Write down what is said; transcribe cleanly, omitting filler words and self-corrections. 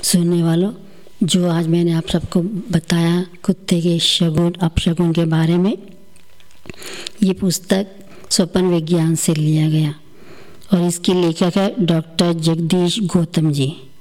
सुनने वालों, जो आज मैंने आप सबको बताया कुत्ते के शगुन अपशगुन के बारे में, ये पुस्तक स्वप्न विज्ञान से लिया गया और इसके लेखक है डॉक्टर जगदीश गौतम जी।